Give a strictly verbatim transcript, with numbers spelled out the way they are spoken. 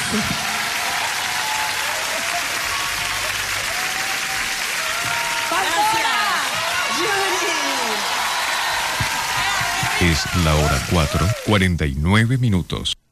Es la hora cuatro, cuarenta y nueve minutos.